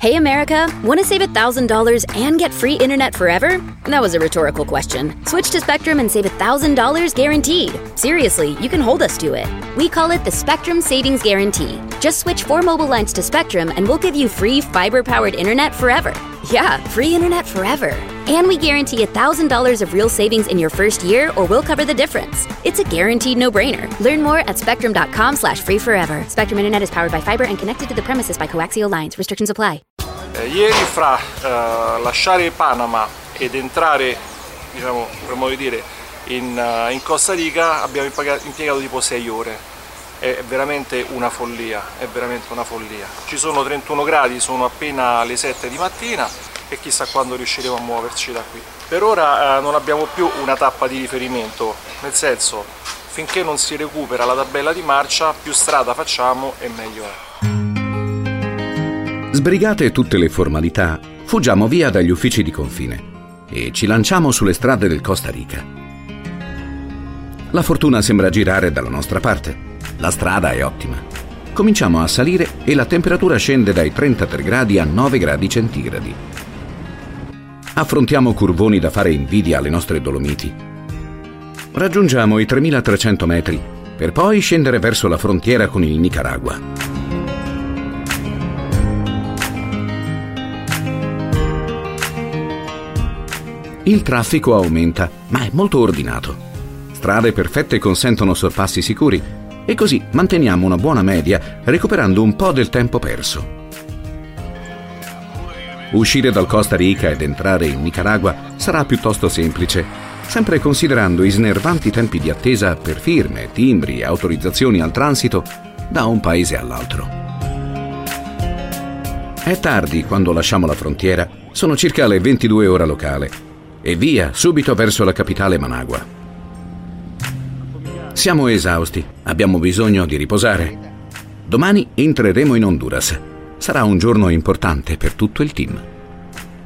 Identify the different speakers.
Speaker 1: Hey America, want to save $1,000 and get free internet forever? That was a rhetorical question. Switch to Spectrum and save $1,000 guaranteed. Seriously, you can hold us to it. We call it the Spectrum Savings Guarantee. Just switch 4 mobile lines to Spectrum and we'll give you free fiber-powered internet forever. Yeah, free internet forever. And we guarantee $1,000 of real savings in your first year or we'll cover the difference. It's a guaranteed no-brainer. Learn more at spectrum.com/free forever. Spectrum Internet is powered by fiber and connected to the premises by coaxial lines. Restrictions apply.
Speaker 2: Ieri fra lasciare Panama ed entrare, diciamo, per modo di dire, in Costa Rica abbiamo impiegato tipo 6 ore. È veramente una follia, è veramente una follia. Ci sono 31 gradi, sono appena le 7 di mattina e chissà quando riusciremo a muoverci da qui. Per ora non abbiamo più una tappa di riferimento, nel senso, finché non si recupera la tabella di marcia, più strada facciamo e meglio è.
Speaker 3: Sbrigate tutte le formalità, fuggiamo via dagli uffici di confine e ci lanciamo sulle strade del Costa Rica. La fortuna sembra girare dalla nostra parte. La strada è ottima. Cominciamo a salire e la temperatura scende dai 33 gradi a 9 gradi centigradi. Affrontiamo curvoni da fare invidia alle nostre Dolomiti. Raggiungiamo i 3.300 metri per poi scendere verso la frontiera con il Nicaragua. Il traffico aumenta, ma è molto ordinato. Strade perfette consentono sorpassi sicuri e così manteniamo una buona media, recuperando un po' del tempo perso. Uscire dal Costa Rica ed entrare in Nicaragua sarà piuttosto semplice, sempre considerando i snervanti tempi di attesa per firme, timbri e autorizzazioni al transito da un paese all'altro. È tardi quando lasciamo la frontiera, sono circa le 22 ore locale. E via, subito verso la capitale Managua. Siamo esausti, abbiamo bisogno di riposare. Domani entreremo in Honduras. Sarà un giorno importante per tutto il team.